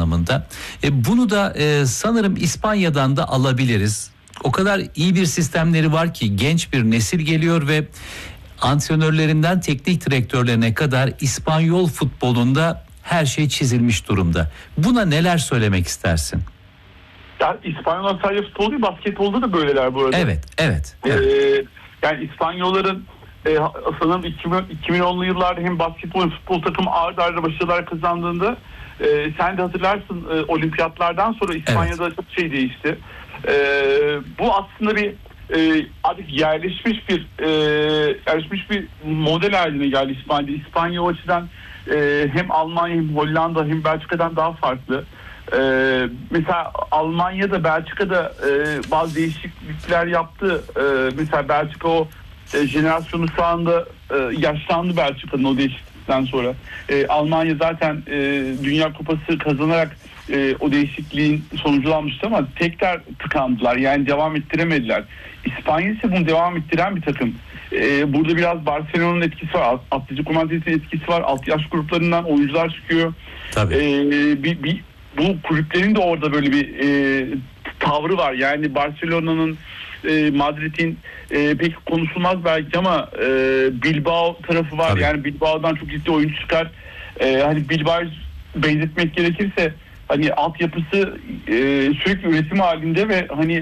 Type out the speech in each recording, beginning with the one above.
anlamında. Bunu da sanırım İspanya'dan da alabiliriz. O kadar iyi bir sistemleri var ki genç bir nesil geliyor ve antrenörlerinden teknik direktörlerine kadar İspanyol futbolunda her şey çizilmiş durumda. Buna neler söylemek istersin? Ya İspanyollar sadece futbol değil, basketbolda da böyleler bu arada. Evet. Yani İspanyolların sanırım 2010'lu yıllarda hem basketbol hem futbol takımı ard arda başarılar kazandığında sen de hatırlarsın, olimpiyatlardan sonra İspanya'da çok şey değişti. Bu aslında bir artık yerleşmiş bir model haline geldi İspanya. İspanya o açıdan hem Almanya hem Hollanda hem Belçika'dan daha farklı. Mesela Almanya'da, Belçika'da bazı değişiklikler yaptı. Mesela Belçika o jenerasyonu şu anda yaşlandı Belçika'nın o değişiklikten sonra. Almanya zaten Dünya Kupası kazanarak o değişikliğin sonuculanmıştı ama tekrar tıkandılar. Yani devam ettiremediler. İspanya ise bunu devam ettiren bir takım. Burada biraz Barcelona'nın etkisi var. Atletico Madrid'in etkisi var. Alt yaş gruplarından oyuncular çıkıyor. Tabii. Bu kulüplerin de orada böyle bir tavrı var. Yani Barcelona'nın, Madrid'in pek konuşulmaz belki ama Bilbao tarafı var. Tabii. Yani Bilbao'dan çok ciddi oyuncu çıkar. Hani Bilbao'yu benzetmek gerekirse hani altyapısı sürekli üretim halinde ve hani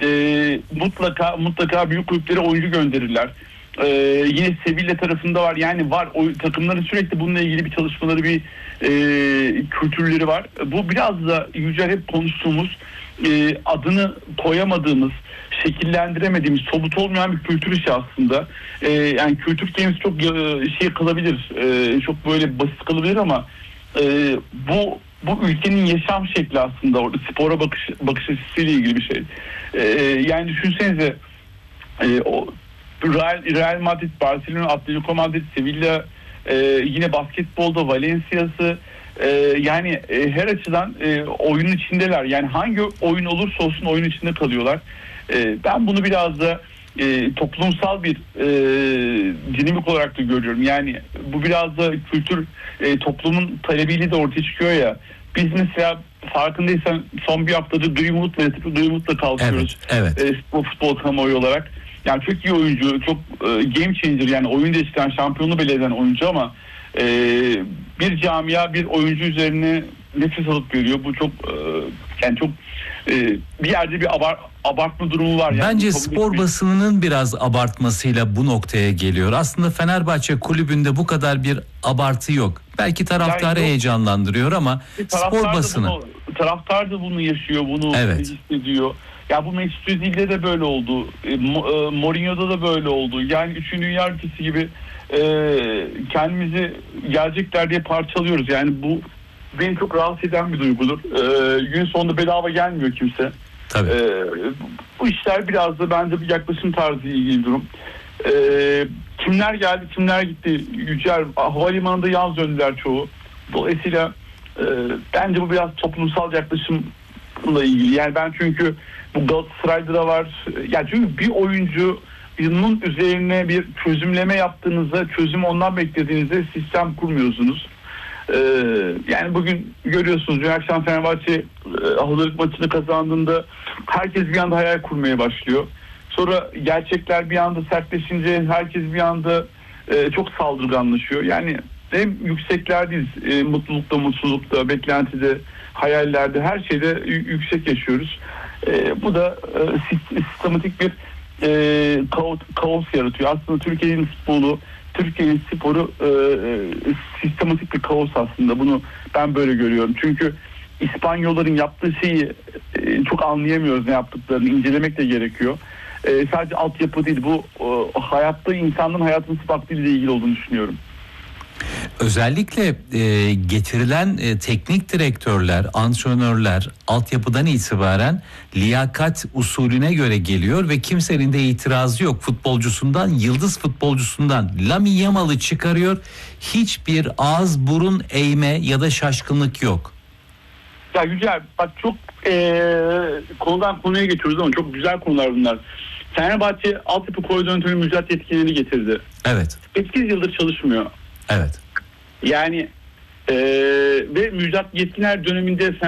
mutlaka büyük kulüplere oyuncu gönderirler. Yine Sevilla tarafında var. Yani var. O takımların sürekli bununla ilgili bir çalışmaları, bir kültürleri var. Bu biraz da Yücel hep konuştuğumuz, adını koyamadığımız, şekillendiremediğimiz, somut olmayan bir kültür işi aslında. Yani kültür kelimesi çok şey kalabilir, çok böyle basit kalabilir ama bu ülkenin yaşam şekli aslında, orada spora bakış açısıyla ilgili bir şey. Yani düşünsenize, o Real Madrid, Barcelona, Atletico Madrid, Sevilla, yine basketbolda Valencia'sı, yani her açıdan oyunun içindeler. Yani hangi oyun olursa olsun oyun içinde kalıyorlar. Ben bunu biraz da toplumsal bir dinamik olarak da görüyorum. Yani bu biraz da kültür, toplumun talebiyle de ortaya çıkıyor ya. Biz mesela farkındaysan son bir haftadır Greenwood'la kalkıyoruz. Evet. Futbol kamuoyu olarak. Yani çok iyi oyuncu, çok game changer, yani oyun değiştiren, şampiyonu belli eden oyuncu ama bir camia bir oyuncu üzerine nefes alıp görüyor. Bu çok yani çok bir yerde bir abartma durumu var. Yani bence spor basınının biraz abartmasıyla bu noktaya geliyor. Aslında Fenerbahçe kulübünde bu kadar bir abartı yok. Belki taraftarı heyecanlandırıyor ama spor basını. Taraftar da bunu yaşıyor, bunu hissediyor. Ya bu Mesut Özil'de de böyle oldu. Mourinho'da da böyle oldu. Yani 3. Dünya ülkesi gibi kendimizi gelecekler diye parçalıyoruz. Yani bu beni çok rahatsız eden bir duygudur. Gün sonunda bedava gelmiyor kimse. Tabii. Bu işler biraz da bence bir yaklaşım tarzı ilgili durum. Kimler geldi, kimler gitti? Yücel, havalimanında yalnız döndüler çoğu. Dolayısıyla bence bu biraz toplumsal yaklaşımla ilgili. Yani ben çünkü bu Galatasaray'da da var. Yani çünkü bir oyuncunun üzerine bir çözümleme yaptığınızda, çözüm ondan beklediğinizde sistem kurmuyorsunuz. Yani bugün görüyorsunuz, dün akşam Fenerbahçe hazırlık maçını kazandığında herkes bir anda hayal kurmaya başlıyor. Sonra gerçekler bir anda sertleşince herkes bir anda çok saldırganlaşıyor. Yani hem yükseklerdeyiz, mutlulukta, mutsuzlukta, beklentide, hayallerde, her şeyde yüksek yaşıyoruz. Bu da sistematik bir kaos yaratıyor. Aslında Türkiye'nin sporu sistematik bir kaos aslında. Bunu ben böyle görüyorum. Çünkü İspanyolların yaptığı şeyi çok anlayamıyoruz, ne yaptıklarını incelemek de gerekiyor. Sadece altyapı değil, bu hayatta insanların hayatını baktığıyla ilgili olduğunu düşünüyorum. Özellikle getirilen teknik direktörler, antrenörler altyapıdan itibaren liyakat usulüne göre geliyor ve kimsenin de itirazı yok. Futbolcusundan, yıldız futbolcusundan Lamine Yamal'ı çıkarıyor. Hiçbir ağız burun eğme ya da şaşkınlık yok. Ya Yücel, bak çok konudan konuya geçiyoruz ama çok güzel konular bunlar. Fenerbahçe altyapı koordinatörü Müjdat Yetkinleri getirdi. Evet. 8 yıldır çalışmıyor. Evet. Yani ve Müjdat Yetkiner döneminde